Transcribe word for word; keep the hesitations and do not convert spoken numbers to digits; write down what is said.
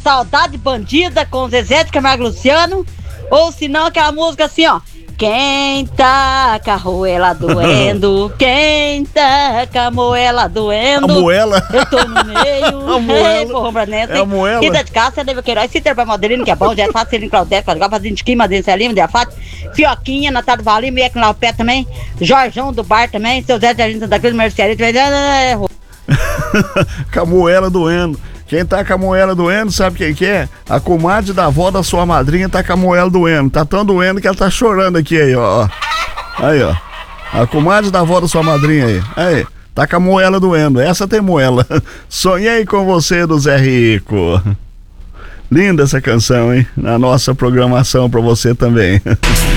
Saudade Bandida com Zezé de Camargo e Luciano. Ou se não, aquela música assim, ó. Quem tá com a roela doendo? Quem tá com a moela doendo? A moela? Eu tô no meio. A moela. Porra, Branense. É a moela. E de casa, você deve querer. Se ter pra Modelino, que é bom. Já faz Celino Claudete, Código, fazendo de Quima, Denise Lima, Diafate. Fioquinha, Natália Valim, Meia lá o pé também. Jorjão do Bar também. Seu Zé de Jardim Santa Cruz, Mercearista. Com a moela doendo. Quem tá com a moela doendo, sabe quem que é? A comadre da avó da sua madrinha tá com a moela doendo. Tá tão doendo que ela tá chorando aqui aí, ó. Aí, ó. A comadre da avó da sua madrinha aí. Aí, tá com a moela doendo. Essa tem moela. Sonhei com você, do Zé Rico. Linda essa canção, hein? Na nossa programação pra você também.